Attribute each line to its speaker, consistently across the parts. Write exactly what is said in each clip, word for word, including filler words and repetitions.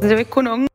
Speaker 1: Det er jo ikke kun unge.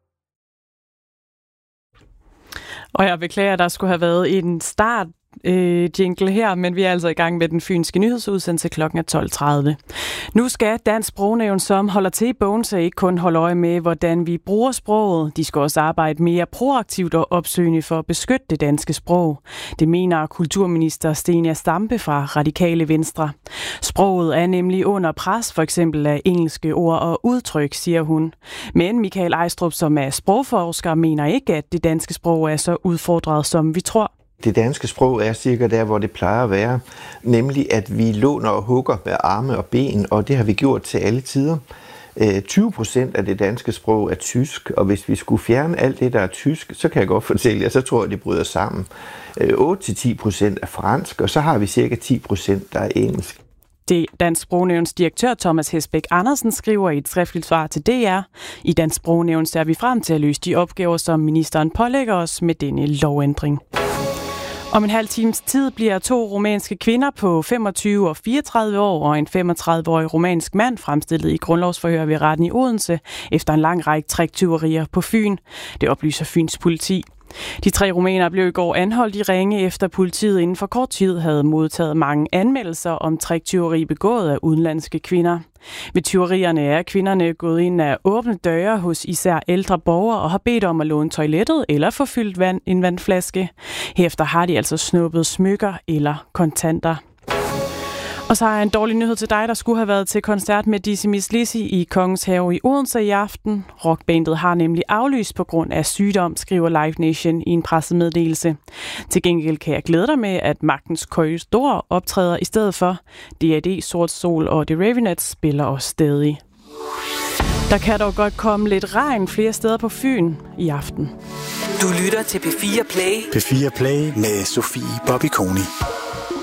Speaker 2: Og jeg beklager, at der skulle have været en start øh, jingle her, men vi er altså i gang med den fynske nyhedsudsendelse klokken tolv tredive. Nu skal Dansk Sprognævn, som holder til i Bogense, ikke kun holde øje med, hvordan vi bruger sproget. De skal også arbejde mere proaktivt og opsøgende for at beskytte det danske sprog. Det mener kulturminister Zenia Stampe fra Radikale Venstre. Sproget er nemlig under pres, for eksempel af engelske ord og udtryk, siger hun. Men Michael Ejstrup, som er sprogforsker, mener ikke, at det danske sprog er så udfordret, som vi tror.
Speaker 3: Det danske sprog er cirka der, hvor det plejer at være, nemlig at vi låner og hugger med arme og ben, og det har vi gjort til alle tider. tyve procent af det danske sprog er tysk, og hvis vi skulle fjerne alt det, der er tysk, så kan jeg godt fortælle jer, så tror jeg, det bryder sammen. otte til ti procent er fransk, og så har vi cirka ti procent, der er engelsk.
Speaker 2: Det Dansk Sprognævns direktør Thomas Hesbæk Andersen skriver i et skriftligt svar til D R. I Dansk Sprognævn ser vi frem til at løse de opgaver, som ministeren pålægger os med denne lovændring. Om en halv times tid bliver to rumænske kvinder på femogtyve og fireogtredive år og en femogtredive-årig rumænsk mand fremstillet i grundlovsforhør ved retten i Odense efter en lang række tricktyverier på Fyn. Det oplyser Fyns politi. De tre rumænere blev i går anholdt i Ringe, efter politiet inden for kort tid havde modtaget mange anmeldelser om tricktyveri begået af udenlandske kvinder. Ved tyverierne er kvinderne gået ind af åbne døre hos især ældre borgere og har bedt om at låne toilettet eller få fyldt vand, en vandflaske. Herefter har de altså snuppet smykker eller kontanter. Og så har jeg en dårlig nyhed til dig, der skulle have været til koncert med Dizzy Miss Lizzy i Kongens Have i Odense i aften. Rockbandet har nemlig aflyst på grund af sygdom, skriver Live Nation i en pressemeddelelse. Til gengæld kan jeg glæde dig med, at Magtens Korridor optræder i stedet for. D A D, Sort Sol og The Ravenettes spiller også stadig. Der kan dog godt komme lidt regn flere steder på Fyn i aften.
Speaker 4: Du lytter til P fire Play.
Speaker 5: P fire Play med Sofie Bobby Koni.